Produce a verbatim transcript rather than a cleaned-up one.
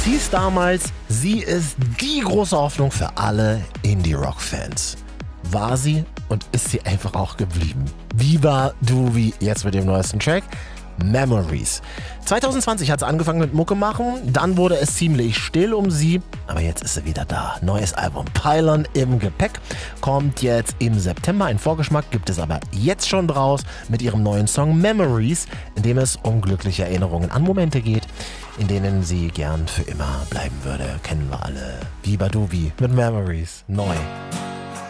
hieß damals, sie ist die große Hoffnung für alle Indie-Rock-Fans. War sie und ist sie einfach auch geblieben. Viva Doobie, jetzt mit dem neuesten Track, Memories. zwanzig zwanzig hat sie angefangen mit Mucke machen, dann wurde es ziemlich still um sie, aber jetzt ist sie wieder da. Neues Album Pylon im Gepäck, kommt jetzt im September. Ein Vorgeschmack gibt es aber jetzt schon draus mit ihrem neuen Song Memories, in dem es um glückliche Erinnerungen an Momente geht, in denen sie gern für immer bleiben würde. Kennen wir alle. Viva Doobie mit Memories, neu.